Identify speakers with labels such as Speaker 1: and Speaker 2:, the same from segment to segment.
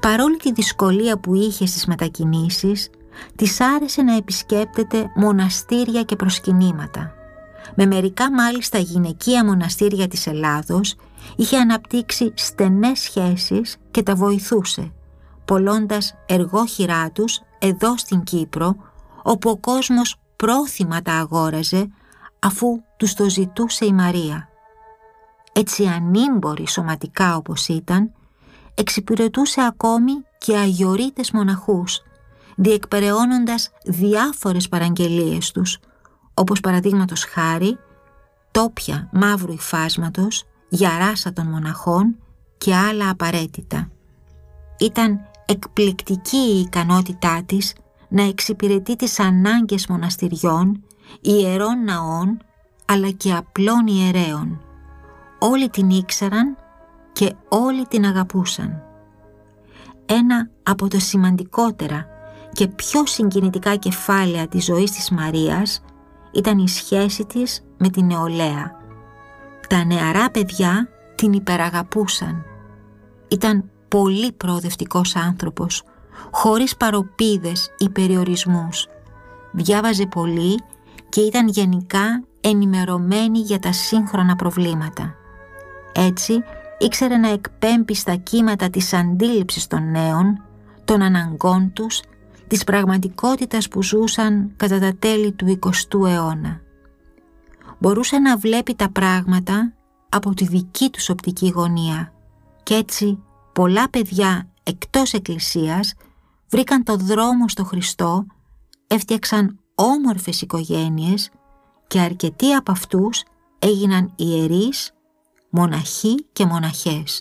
Speaker 1: παρόλη τη δυσκολία που είχε στις μετακινήσεις, της άρεσε να επισκέπτεται μοναστήρια και προσκυνήματα. Με μερικά μάλιστα γυναικεία μοναστήρια της Ελλάδος είχε αναπτύξει στενές σχέσεις και τα βοηθούσε, πωλώντας εργόχειρά τους εδώ στην Κύπρο, όπου ο κόσμος πρόθυμα τα αγόραζε αφού τους το ζητούσε η Μαρία. Έτσι ανήμπορη σωματικά όπως ήταν, εξυπηρετούσε ακόμη και αγιορείτες μοναχούς, διεκπεραιώνοντας διάφορες παραγγελίες τους, όπως παραδείγματος χάρη τόπια μαύρου υφάσματος για ράσα των μοναχών και άλλα απαραίτητα. Ήταν εκπληκτική η ικανότητά της να εξυπηρετεί τις ανάγκες μοναστηριών, ιερών ναών, αλλά και απλών ιερέων. Όλοι την ήξεραν και όλοι την αγαπούσαν. Ένα από τα σημαντικότερα και πιο συγκινητικά κεφάλαια της ζωής της Μαρίας ήταν η σχέση της με την νεολαία. Τα νεαρά παιδιά την υπεραγαπούσαν. Ήταν πολύ προοδευτικός άνθρωπος, χωρίς παροπίδες ή περιορισμούς. Διάβαζε πολύ και ήταν γενικά ενημερωμένη για τα σύγχρονα προβλήματα. Έτσι, ήξερε να εκπέμπει στα κύματα της αντίληψης των νέων, των αναγκών τους, της πραγματικότητας που ζούσαν κατά τα τέλη του 20ου αιώνα. Μπορούσε να βλέπει τα πράγματα από τη δική τους οπτική γωνία και έτσι πολλά παιδιά εκτός εκκλησίας βρήκαν το δρόμο στο Χριστό, έφτιαξαν όμορφες οικογένειες και αρκετοί από αυτούς έγιναν ιερείς, μοναχοί και μοναχές.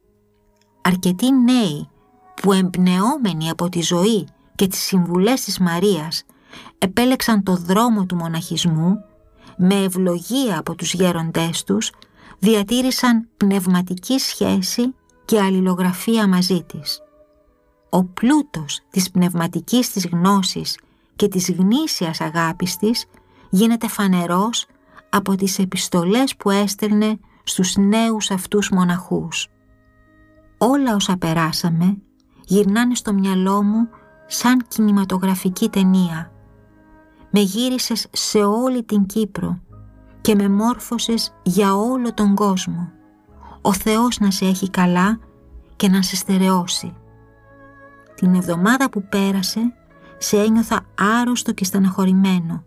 Speaker 1: Αρκετοί νέοι που εμπνεόμενοι από τη ζωή και τις συμβουλές της Μαρίας επέλεξαν το δρόμο του μοναχισμού, με ευλογία από τους γέροντές τους διατήρησαν πνευματική σχέση και αλληλογραφία μαζί της. Ο πλούτος της πνευματικής της γνώσης και της γνήσιας αγάπης της γίνεται φανερός από τις επιστολές που έστελνε στους νέους αυτούς μοναχούς. Όλα όσα περάσαμε γυρνάνε στο μυαλό μου σαν κινηματογραφική ταινία. Με γύρισες σε όλη την Κύπρο και με μόρφωσες για όλο τον κόσμο. Ο Θεός να σε έχει καλά και να σε στερεώσει. Την εβδομάδα που πέρασε σε ένιωθα άρρωστο και στεναχωρημένο,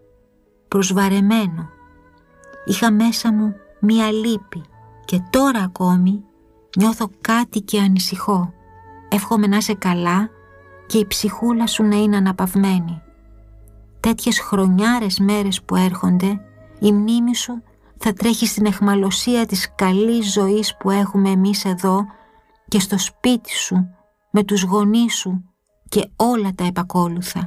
Speaker 1: προσβαρεμένο. Είχα μέσα μου μία λύπη και τώρα ακόμη νιώθω κάτι και ανησυχώ. Εύχομαι να είσαι καλά και η ψυχούλα σου να είναι αναπαυμένη. Τέτοιες χρονιάρες μέρες που έρχονται, η μνήμη σου θα τρέχει στην αιχμαλωσία της καλής ζωής που έχουμε εμείς εδώ και στο σπίτι σου, με τους γονείς σου και όλα τα επακόλουθα.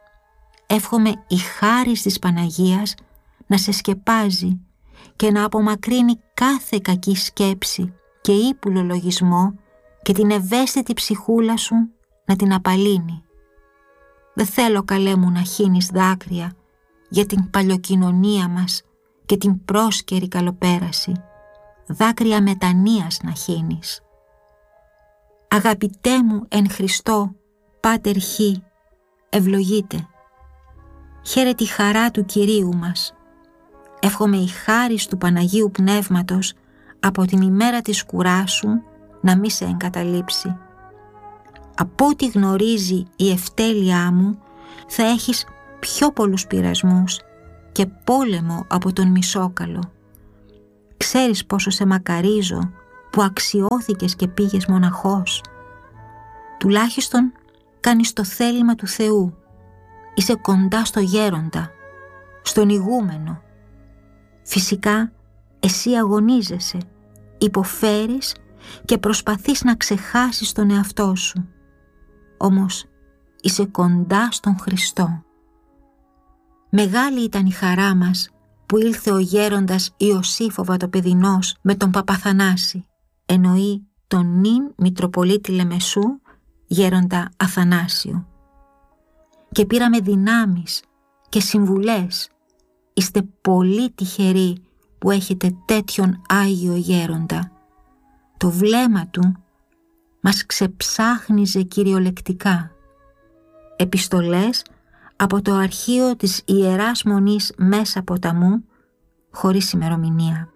Speaker 1: Εύχομαι η χάρις της Παναγίας να σε σκεπάζει και να απομακρύνει κάθε κακή σκέψη και ύπουλο λογισμό και την ευαίσθητη ψυχούλα σου να την απαλύνει. Δεν θέλω, καλέ μου, να χύνεις δάκρυα για την παλιοκοινωνία μας και την πρόσκαιρη καλοπέραση, δάκρυα μετανοίας να χύνεις. Αγαπητέ μου εν Χριστώ, Πάτερ Χ, ευλογείτε. Χαίρε τη χαρά του Κυρίου μας. Εύχομαι η χάρις του Παναγίου Πνεύματος από την ημέρα της κουράσου να μη σε εγκαταλείψει. Από ό,τι γνωρίζει η ευτέλειά μου, θα έχεις πιο πολλούς πειρασμούς και πόλεμο από τον Μισόκαλο. Ξέρεις πόσο σε μακαρίζω που αξιώθηκες και πήγες μοναχός. Τουλάχιστον κάνεις το θέλημα του Θεού. Είσαι κοντά στο γέροντα, στον ηγούμενο. Φυσικά εσύ αγωνίζεσαι, υποφέρεις και προσπαθείς να ξεχάσεις τον εαυτό σου. Όμως είσαι κοντά στον Χριστό. Μεγάλη ήταν η χαρά μας που ήλθε ο γέροντας Ιωσήφ ο Βατοπεδινός με τον Παπαθανάση, εννοεί τον νυν Μητροπολίτη Λεμεσού γέροντα Αθανάσιο. Και πήραμε δυνάμεις και συμβουλές. Είστε πολύ τυχεροί που έχετε τέτοιον Άγιο Γέροντα. Το βλέμμα του μας ξεψάχνιζε κυριολεκτικά. Επιστολές από το αρχείο της Ιεράς Μονής Μέσα Ποταμού, χωρίς ημερομηνία.